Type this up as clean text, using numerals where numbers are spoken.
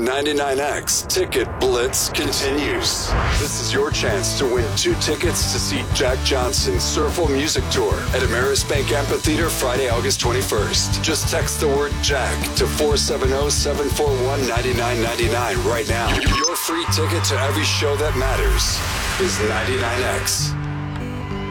99X Ticket Blitz continues. This is your chance to win 2 tickets to see Jack Johnson's Surfle Music Tour at Ameris Bank Amphitheater Friday, August 21st. Just text the word Jack to 470-741-9999 right now. Your free ticket to every show that matters is 99X.